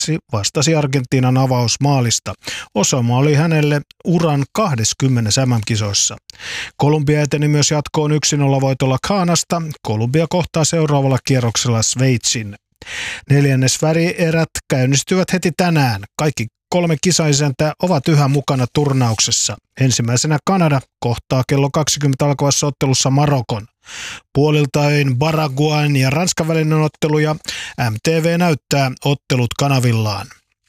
vastasi Argentiinan avausmaalista. Osuma oli hänelle uran 20 MM-kisoissa. Kolumbia eteni myös jatkoon 1-0 voitolla Ghanasta. Kolumbia kohtaa seuraavalla kierroksella Sveitsin. Neljännesvärierät käynnistyvät heti tänään. Kaikki 3 kisaisäntä ovat yhä mukana turnauksessa. Ensimmäisenä Kanada kohtaa kello 20 alkavassa ottelussa Marokon. Puoliltain Paraguayn ja Ranskan välinen ottelu ja MTV näyttää ottelut kanavillaan.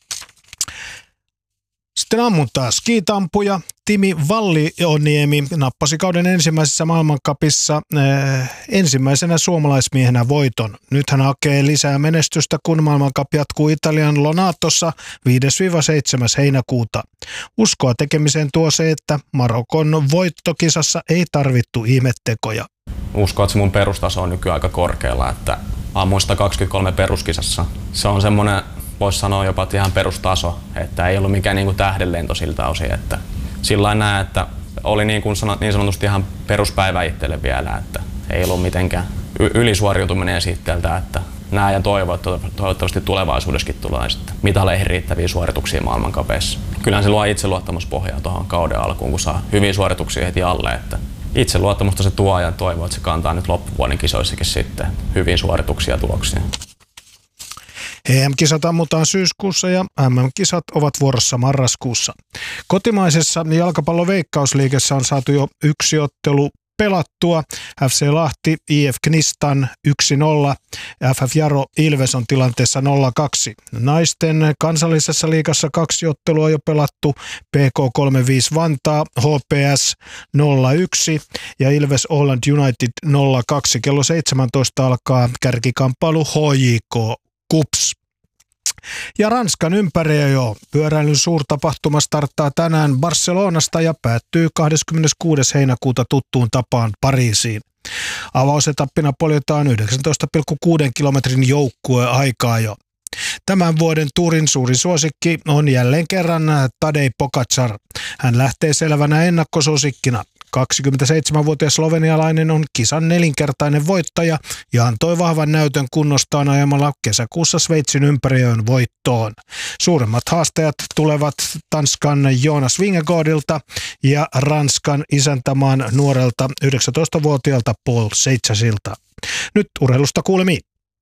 Sitten ammuntaa. Skiitampuja Timi Vallioniemi nappasi kauden ensimmäisessä maailmancupissa ensimmäisenä suomalaismiehenä voiton. Nyt hän hakee lisää menestystä, kun maailmancup jatkuu Italian Lonatossa 5-7. heinäkuuta. Uskoa tekemiseen tuo se, että Marokon voittokisassa ei tarvittu ihmettekoja. Uskon, että se mun perustaso on nykyään aika korkealla, että ammuin 123 peruskisassa. Se on semmoinen, voisi sanoa jopa ihan perustaso, että ei ollut mikään niin kuin tähdenlento siltä osin, että sillä näen, että oli niin sanotusti ihan peruspäivä itselle vielä, että ei ollut mitenkään ylisuoriutuminen esitteeltä, että näen ja toivon, että toivottavasti tulevaisuudessakin tulee sitten mitaleihin riittäviä suorituksia maailmankapeissa. Kyllähän se luo itseluottamuspohjaa tuohon kauden alkuun, kun saa hyviä suorituksia heti alle, että itseluottamusta se tuo ja toivoo, että se kantaa nyt loppuvuoden kisoissakin sitten hyviä suorituksia ja tuloksia. EM-kisat ammutaan syyskuussa ja MM-kisat ovat vuorossa marraskuussa. Kotimaisessa jalkapalloveikkausliigassa on saatu jo 1 ottelu pelattua. FC Lahti, IF Knistan 1-0. FF Jaro Ilves on tilanteessa 0-2. Naisten kansallisessa liigassa 2 ottelua on jo pelattu. PK 35 Vantaa, HPS 0-1 ja Ilves Åland United 0-2. Kello 17 alkaa kärkikamppailu HJK KuPS. Ja Ranskan ympäriajo. Pyöräilyn suurtapahtuma starttaa tänään Barcelonasta ja päättyy 26. heinäkuuta tuttuun tapaan Pariisiin. Avausetappina poljetaan 19,6 kilometrin joukkueaikaa jo. Tämän vuoden Turin suuri suosikki on jälleen kerran Tadej Pogačar. Hän lähtee selvänä ennakkosuosikkina. 27-vuotias slovenialainen on kisan 4-kertainen voittaja ja antoi vahvan näytön kunnostaan ajamalla kesäkuussa Sveitsin ympäriöön voittoon. Suuremmat haastajat tulevat Tanskan Jonas Vingegaardilta ja Ranskan isäntämaan nuorelta 19-vuotiaalta Paul Seichasilta. Nyt urheilusta kuulemiin.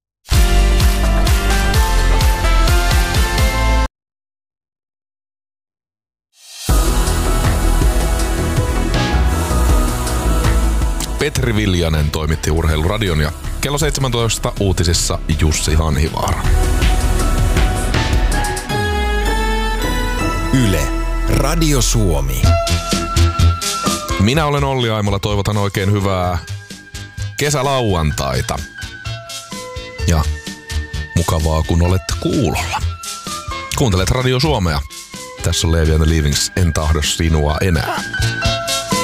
Petri Viljanen toimitti Urheiluradion ja kello 17 uutisissa Jussi Hanhivaara. Yle, Radio Suomi. Minä olen Olli Aimola, toivotan oikein hyvää kesälauantaita. Ja mukavaa, kun olette kuulolla. Kuuntelet Radio Suomea. Tässä on Levi and the Leavings, en tahdo sinua enää.